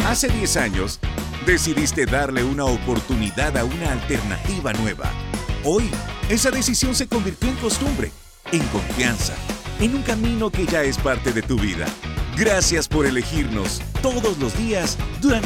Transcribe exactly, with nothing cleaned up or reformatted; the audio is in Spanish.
Hace diez años, decidiste darle una oportunidad a una alternativa nueva. Hoy, esa decisión se convirtió en costumbre, en confianza, en un camino que ya es parte de tu vida. Gracias por elegirnos todos los días durante